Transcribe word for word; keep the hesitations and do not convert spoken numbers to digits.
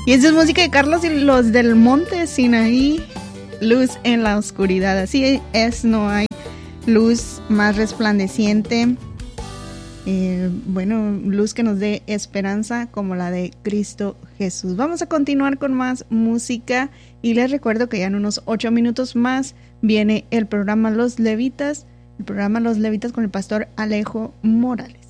Y esa es música de Carlos y los del Monte Sinaí, Luz en la Oscuridad. Así es, no hay luz más resplandeciente. Eh, bueno, luz que nos dé esperanza como la de Cristo Jesús. Vamos a continuar con más música y les recuerdo que ya en unos ocho minutos más viene el programa Los Levitas, el programa Los Levitas con el pastor Alejo Morales.